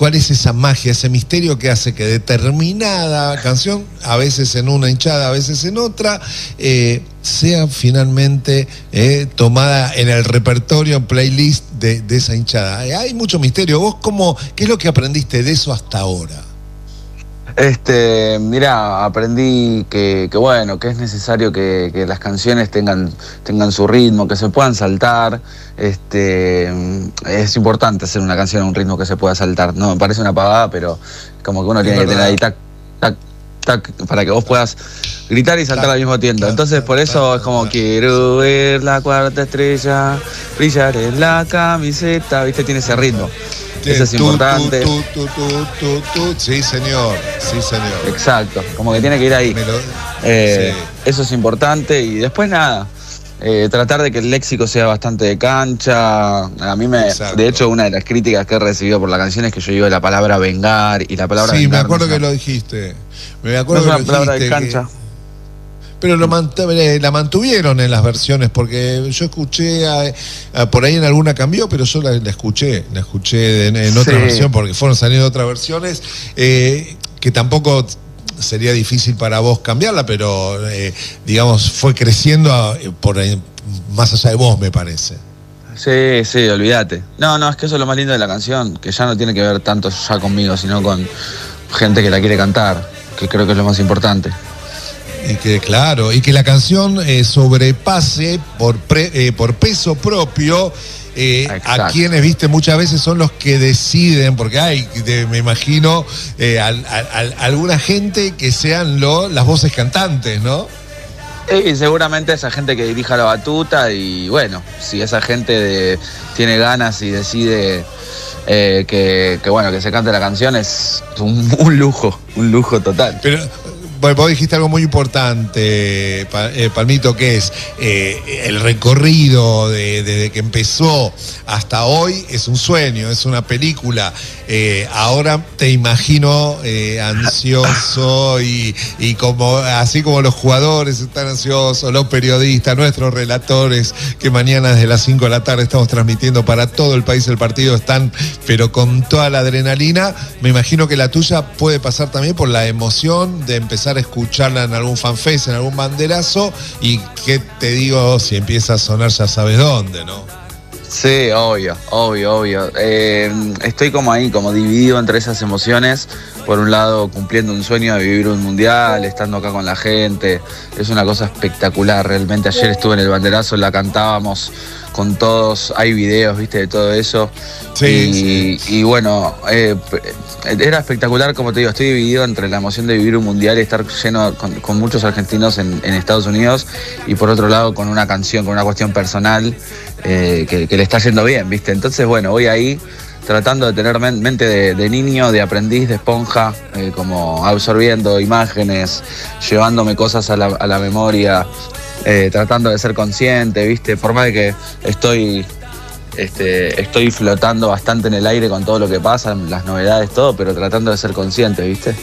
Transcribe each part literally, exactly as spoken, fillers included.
cuál es esa magia, ese misterio que hace que determinada canción, a veces en una hinchada, a veces en otra, eh, sea finalmente eh, tomada en el repertorio, en playlist de, de esa hinchada. Eh, hay mucho misterio. ¿Vos cómo, qué es lo que aprendiste de eso hasta ahora? Este, mira, aprendí que, que bueno, que es necesario que, que las canciones tengan, tengan su ritmo, que se puedan saltar. Este, es importante hacer una canción a un ritmo que se pueda saltar. No, me parece una pavada, pero como que uno tiene que tener ahí tac, tac, tac, para que vos puedas gritar y saltar al mismo tiempo. Entonces por eso es como quiero ver la cuarta estrella brillar en la camiseta, ¿viste? Tiene ese ritmo. Eso es tú, importante. Tú, tú, tú, tú, tú. Sí, señor. Sí, señor. Exacto. Como que tiene que ir ahí. Lo... Eh, sí. Eso es importante. Y después nada. Eh, tratar de que el léxico sea bastante de cancha. A mí me... Exacto. De hecho, una de las críticas que he recibido por la canción es que yo digo la palabra vengar. Y la palabra sí, vengar... me acuerdo no que lo dijiste. Me acuerdo no es que una lo palabra dijiste, de cancha. Que... Pero lo mant la mantuvieron en las versiones, porque yo escuché, a, a, por ahí en alguna cambió, pero yo la, la escuché, la escuché en, en otra sí. versión, porque fueron saliendo otras versiones, eh, que tampoco sería difícil para vos cambiarla, pero eh, digamos, fue creciendo a, por ahí, más allá de vos, me parece. Sí, sí, olvídate. No, no, es que eso es lo más lindo de la canción, que ya no tiene que ver tanto ya conmigo, sino con gente que la quiere cantar, que creo que es lo más importante. Y que claro, y que la canción eh, sobrepase por, pre, eh, por peso propio eh, a quienes, viste, muchas veces son los que deciden, porque hay, de, me imagino, eh, al, al, alguna gente que sean lo, las voces cantantes, ¿no? Sí, seguramente esa gente que dirija la batuta y bueno, si esa gente de, tiene ganas y decide eh, que, que, bueno, que se cante la canción es un, un lujo, un lujo total. Pero... Bueno, vos dijiste algo muy importante, Palmito, que es eh, el recorrido de, desde que empezó hasta hoy es un sueño, es una película. Eh, ahora te imagino eh, ansioso y, y como así como los jugadores están ansiosos, los periodistas, nuestros relatores, que mañana desde las cinco de la tarde estamos transmitiendo para todo el país el partido, están pero con toda la adrenalina. Me imagino que la tuya puede pasar también por la emoción de empezar a escucharla en algún fanfest, en algún banderazo, y qué te digo, si empieza a sonar ya sabes dónde, ¿no? Sí, obvio, obvio, obvio. Eh, estoy como ahí, como dividido entre esas emociones. Por un lado, cumpliendo un sueño de vivir un mundial, estando acá con la gente. Es una cosa espectacular, realmente. Ayer estuve en el banderazo, la cantábamos con todos, hay videos, viste, de todo eso. Sí, y, sí. y bueno, eh, era espectacular, como te digo, estoy dividido entre la emoción de vivir un mundial y estar lleno con, con muchos argentinos en, en Estados Unidos, y por otro lado con una canción, con una cuestión personal eh, que, que le está yendo bien, viste. Entonces, bueno, voy ahí tratando de tener mente de, de niño, de aprendiz, de esponja, eh, como absorbiendo imágenes, llevándome cosas a la, a la memoria, eh, tratando de ser consciente, ¿viste? Por más de que estoy, este, estoy flotando bastante en el aire con todo lo que pasa, las novedades, todo, pero tratando de ser consciente, ¿viste?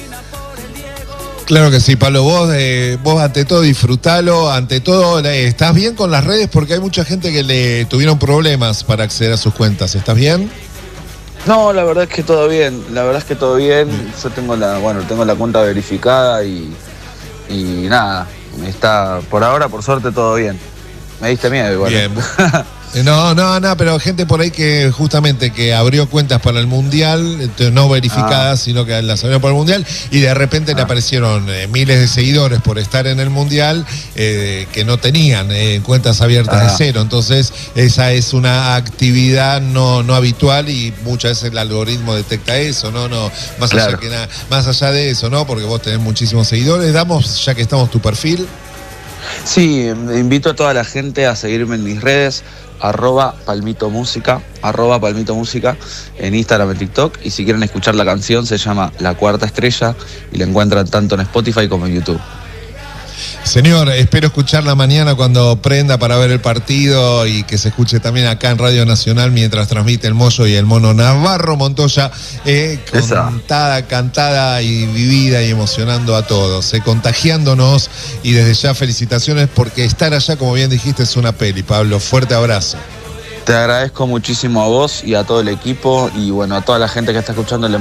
Claro que sí, Pablo, vos, eh, vos ante todo disfrutalo, ante todo eh, estás bien con las redes, porque hay mucha gente que le tuvieron problemas para acceder a sus cuentas, ¿estás bien? No, la verdad es que todo bien, la verdad es que todo bien. Yo tengo la, bueno, tengo la cuenta verificada y, y nada, está, por ahora, por suerte, todo bien. Me diste miedo igual. Bien. No, no, no, pero gente por ahí que justamente que abrió cuentas para el Mundial, no verificadas, ah. sino que las abrió para el Mundial, y de repente ah. le aparecieron eh, miles de seguidores por estar en el Mundial eh, que no tenían eh, cuentas abiertas ah. de cero. Entonces, esa es una actividad no, no habitual, y muchas veces el algoritmo detecta eso, ¿no? no más, claro. allá que na, más allá de eso, ¿no? Porque vos tenés muchísimos seguidores. Damos, ya que estamos, tu perfil. Sí, invito a toda la gente a seguirme en mis redes, arroba Palmito Música, arroba Palmito Música, en Instagram, en TikTok, y si quieren escuchar la canción se llama La Cuarta Estrella y la encuentran tanto en Spotify como en YouTube. Señor, espero escucharla mañana cuando prenda para ver el partido, y que se escuche también acá en Radio Nacional mientras transmite el Moyo y el Mono Navarro Montoya, eh, contada, cantada y vivida y emocionando a todos, eh, contagiándonos, y desde ya felicitaciones, porque estar allá, como bien dijiste, es una peli. Pablo, fuerte abrazo. Te agradezco muchísimo a vos y a todo el equipo, y bueno, a toda la gente que está escuchando el